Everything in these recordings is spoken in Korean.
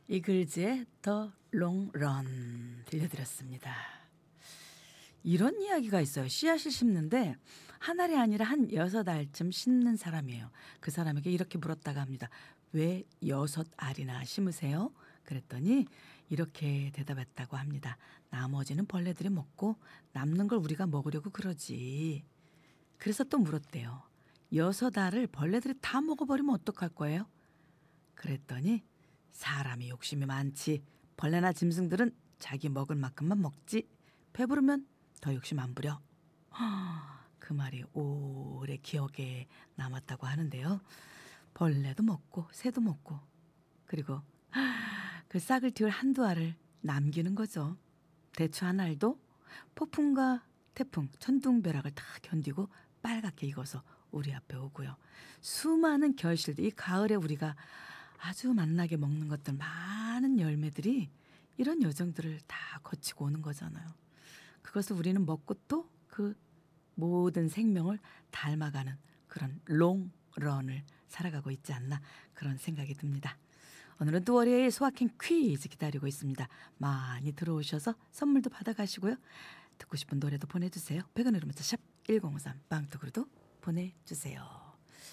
이글즈의 더 롱런 들려드렸습니다. 이런 이야기가 있어요. 씨앗을 심는데 한 알이 아니라 한 6알쯤 심는 사람이에요. 그 사람에게 이렇게 물었다가 합니다. 왜 6알이나 심으세요? 그랬더니 이렇게 대답했다고 합니다. 나머지는 벌레들이 먹고 남는 걸 우리가 먹으려고 그러지. 그래서 또 물었대요. 6알을 벌레들이 다 먹어버리면 어떡할 거예요? 그랬더니 사람이 욕심이 많지. 벌레나 짐승들은 자기 먹을 만큼만 먹지. 배부르면 더 욕심 안 부려. 그 말이 오래 기억에 남았다고 하는데요. 벌레도 먹고 새도 먹고 그리고 그 싹을 틔울 한두 알을 남기는 거죠. 대추 한 알도 폭풍과 태풍, 천둥벼락을 다 견디고 빨갛게 익어서 우리 앞에 오고요. 수많은 결실들, 이 가을에 우리가 아주 맛나게 먹는 것들, 많은 열매들이 이런 여정들을 다 거치고 오는 거잖아요. 그것을 우리는 먹고 또 그 모든 생명을 닮아가는 그런 롱런을 살아가고 있지 않나 그런 생각이 듭니다. 오늘은 또 월요일 소확행 퀴즈 기다리고 있습니다. 많이 들어오셔서 선물도 받아가시고요. 듣고 싶은 노래도 보내주세요. 100원으로 문자 샵 1053 빵떡으로도 보내주세요.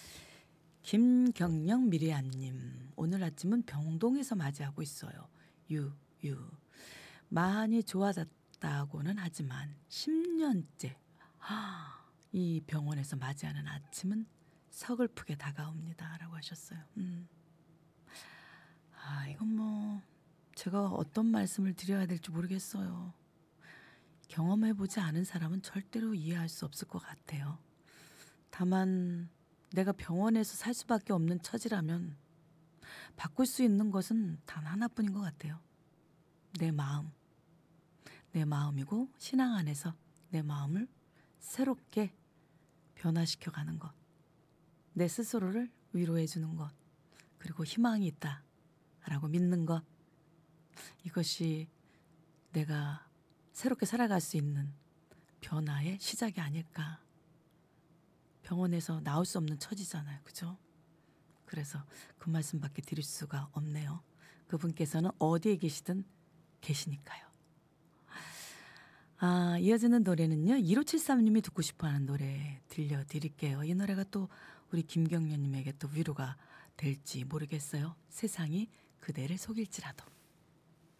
김경영 미래안님, 오늘 아침은 병동에서 맞이하고 있어요. 많이 좋아졌다고는 하지만 10년째 이 병원에서 맞이하는 아침은 서글프게 다가옵니다 라고 하셨어요. 이건 뭐 제가 어떤 말씀을 드려야 될지 모르겠어요. 경험해보지 않은 사람은 절대로 이해할 수 없을 것 같아요. 다만 내가 병원에서 살 수밖에 없는 처지라면 바꿀 수 있는 것은 단 하나뿐인 것 같아요. 내 마음. 내 마음이고 신앙 안에서 내 마음을 새롭게 변화시켜가는 것. 내 스스로를 위로해 주는 것. 그리고 희망이 있다라고 믿는 것. 이것이 내가 새롭게 살아갈 수 있는 변화의 시작이 아닐까. 병원에서 나올 수 없는 처지잖아요. 그죠? 그래서 그 말씀밖에 드릴 수가 없네요. 그분께서는 어디에 계시든 계시니까요. 이어지는 노래는요. 1573님이 듣고 싶어하는 노래 들려드릴게요. 이 노래가 또 우리 김경련님에게 또 위로가 될지 모르겠어요. 세상이 그대를 속일지라도.